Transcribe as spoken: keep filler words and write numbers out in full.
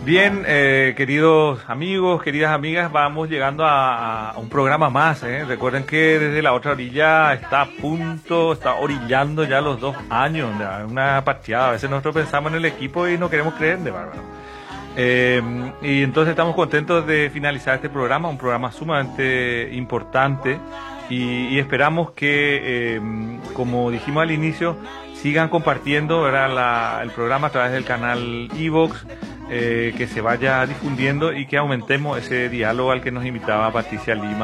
Bien, eh, queridos amigos, queridas amigas, vamos llegando a, a un programa más. ¿eh? Recuerden que desde la otra orilla está a punto, está orillando ya los dos años, ¿no? Una pateada. A veces nosotros pensamos en el equipo y no queremos creer, de bárbaro. Eh, y entonces estamos contentos de finalizar este programa, un programa sumamente importante y, y esperamos que, eh, como dijimos al inicio, sigan compartiendo, ¿verdad? La, el programa a través del canal iVoox. Eh, que se vaya difundiendo y que aumentemos ese diálogo al que nos invitaba Patricia Lima.